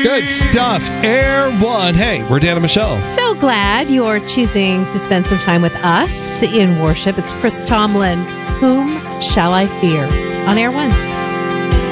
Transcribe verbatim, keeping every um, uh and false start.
Good stuff. Air One. Hey, we're Dan and Michelle. So glad you're choosing to spend some time with us in worship. It's Chris Tomlin. Whom shall I fear? On Air One.